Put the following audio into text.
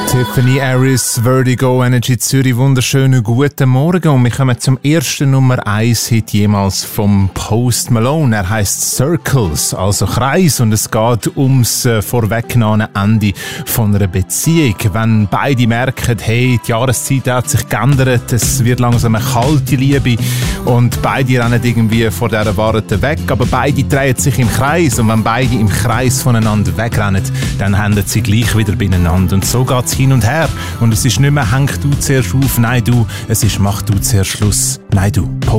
Tiffany Harris, Vertigo, Energy Zürich, wunderschönen guten Morgen und wir kommen zum ersten Nummer 1 Hit jemals vom Post Malone. Er heisst Circles, also Kreis, und es geht ums vorweggenommene Ende von einer Beziehung. Wenn beide merken, hey, die Jahreszeit hat sich geändert, es wird langsam eine kalte Liebe und beide rennen irgendwie vor dieser Warte weg, aber beide drehen sich im Kreis und wenn beide im Kreis voneinander wegrennen, dann hängen sie gleich wieder beieinander und so geht's hin und her. Und es ist nicht mehr, häng du zuerst auf, nein du, es ist, mach du zuerst Schluss, nein du.